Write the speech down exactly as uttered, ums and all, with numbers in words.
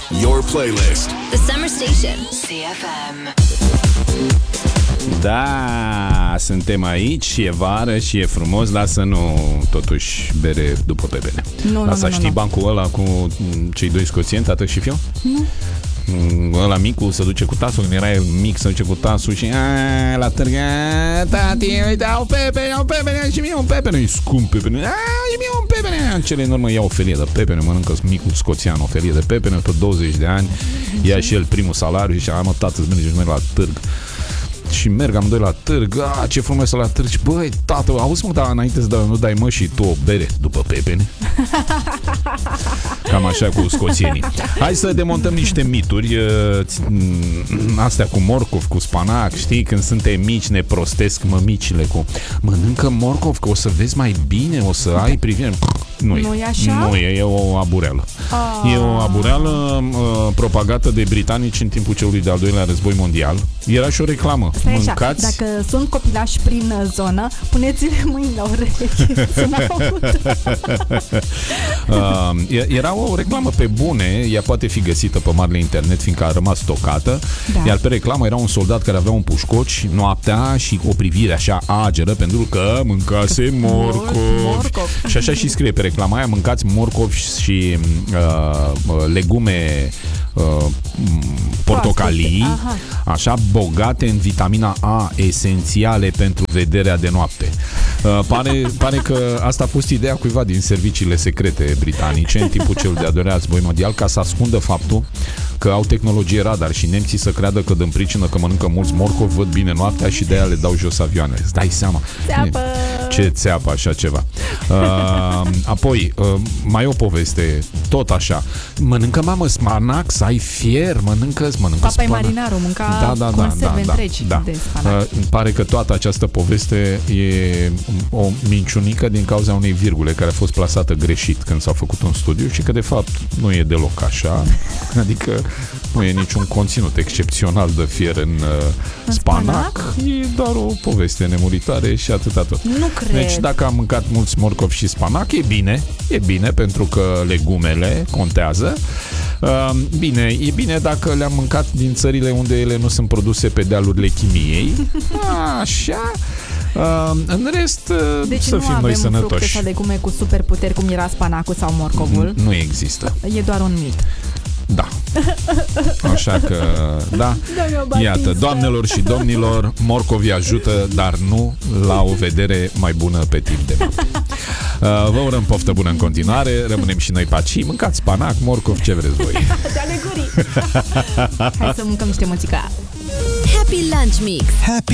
Your playlist. The Summer Station. C F M. Da, suntem aici, e vară și e frumos, dar să nu totuși bere după pepene. Nu, Lasă, nu, nu, știi nu. bancul ăla cu cei doi scoțieni, tată și fiu? Nu. Ăla micul se duce cu tasul, când era el mic se duce cu tasul și a, la târg, tati, uite, au pepene, au pepene și mie un pepene, e scump pepene, a, și mie un pepene. În cele în urmă ia o felie de pepene, mănâncă micul scoțian o felie de pepene tot douăzeci de ani, ia și el primul salariu și zice, a, mă, tată, îți mergi și mergi la târg. Și merg amândoi la târg, a, ce frumos la târg. Și băi, tată, auzi mă, dar înainte să dai, nu dai mă și tu o bere după pepene? Cam așa cu scoțienii. Hai să demontăm niște mituri. Astea cu morcov, cu spanac, știi? Când suntem mici ne prostesc mămicile cu mănâncă morcov că o să vezi mai bine, o să ai privire. Nu, Nu e așa? Nu e, e o abureală. Ah. E o abureală uh, propagată de britanici în timpul celui de-al doilea război mondial. Era și o reclamă. Stai așa, Mâncați... dacă sunt copilași prin zonă, puneți-le mâini la urechi să n-aud. uh, Era o reclamă pe bune. Ea poate fi găsită pe marele internet, fiindcă a rămas stocată, Da. iar pe reclamă era un soldat care avea un pușcoci noaptea și o privire așa ageră pentru că mâncase morcovi. morcov. Și așa și scrie pe reclama aia: mâncați morcovi și uh, legume uh, portocalii, Aha. așa, bogate în vitamina A, esențiale pentru vederea de noapte. Uh, pare, pare că asta a fost ideea cuiva din serviciile secrete britanice în timpul celui de-al doilea război mondial, ca să ascundă faptul că au tehnologie radar și nemții să creadă că din pricină că mănâncă mulți morcovi văd bine noaptea și de-aia le dau jos avioanele. Îți dai seama? Țeapă! Ce țeapă, așa ceva. Uh, apoi, uh, mai o poveste, tot așa. Mănâncă, mamă, spanac, să ai fier, mănâncă, mănâncă Papa-i spanac. marinarul mânca conserve întregi da. de spanac. Uh, pare că toată această poveste e o minciunică din cauza unei virgule care a fost plasată greșit când s-a făcut un studiu și că de fapt nu e deloc așa. Adică nu e niciun conținut excepțional de fier în, uh, În spanac. spanac? E doar o poveste nemuritoare și atâta tot. Nu cred. Deci dacă am mâncat mulți morcovi și spanac, e bine, e bine pentru că legumele contează. Uh, bine, e bine dacă le-am mâncat din țările unde ele nu sunt produse pe dealurile chimiei. Așa. Uh, în rest, uh, Deci să nu fim avem noi fructe sănătoși. sau legume cu superputeri cum era spanacul sau morcovul. Nu există. E doar un mit. Da. Așa că, da. Iată, doamnelor și domnilor, morcovii ajută, dar nu la o vedere mai bună pe timp de noapte. Uh, vă urăm poftă bună în continuare. Rămânem și noi paci. Mâncați spanac, morcov, ce vreți voi. Hai să mâncăm niște muțica. Happy Lunch Mix. Happy